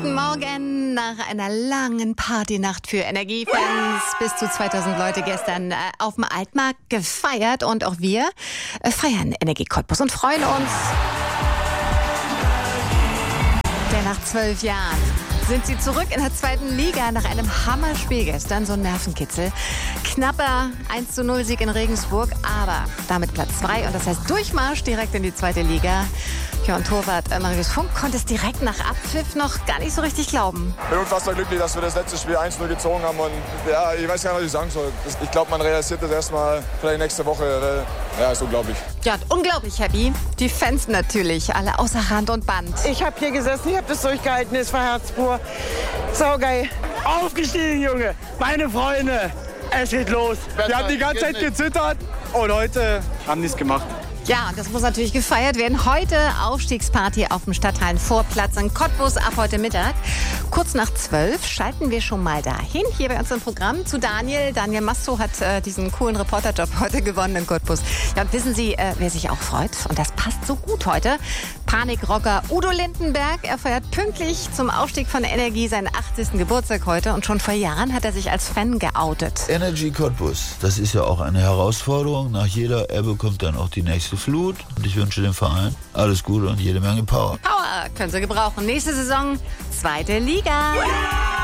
Guten Morgen nach einer langen Partynacht für Energiefans. Bis zu 2000 Leute gestern auf dem Altmarkt gefeiert und auch wir feiern Energie Cottbus und freuen uns. Denn nach 12 Jahren sind sie zurück in der zweiten Liga nach einem Hammerspiel gestern, so ein Nervenkitzel. Knapper 1:0 Sieg in Regensburg, aber damit Platz 2 und das heißt Durchmarsch direkt in die zweite Liga. Ja, und Torwart Marius Funk konnte es direkt nach Abpfiff noch gar nicht so richtig glauben. Ich bin unfassbar glücklich, dass wir das letzte Spiel 1:0 gezogen haben. Und ja, ich weiß gar nicht, was ich sagen soll. Ich glaube, man realisiert das erstmal vielleicht nächste Woche. Ja, ist unglaublich. Ja, unglaublich happy. Die Fans natürlich, alle außer Rand und Band. Ich habe hier gesessen, ich habe das durchgehalten, es war herzpur. Saugeil. Aufgestiegen, Junge, meine Freunde. Es geht los. Wir haben die ganze Zeit gezittert und heute haben die es gemacht. Ja, und das muss natürlich gefeiert werden. Heute Aufstiegsparty auf dem Stadthallenvorplatz in Cottbus ab heute Mittag. Kurz nach 12 schalten wir schon mal dahin, hier bei uns im Programm, zu Daniel. Daniel Masto hat diesen coolen Reporterjob heute gewonnen in Cottbus. Ja, und wissen Sie, wer sich auch freut? Und das passt so gut heute. Panikrocker Udo Lindenberg. Er feiert pünktlich zum Aufstieg von Energie seinen 80. Geburtstag heute. Und schon vor Jahren hat er sich als Fan geoutet. Energy Cottbus, das ist ja auch eine Herausforderung. Nach jeder Ebbe kommt dann auch die nächste Flut. Und ich wünsche dem Verein alles Gute und jede Menge Power. Power können Sie gebrauchen. Nächste Saison, zweite Liga.